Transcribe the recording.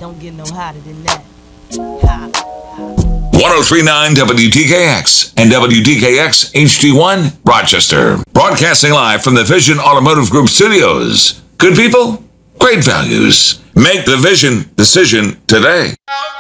don't get no hotter than that. Ha. 1039 WDKX and WDKX HD1 Rochester. Broadcasting live from the Vision Automotive Group studios. Good people, great values. Make the Vision decision today.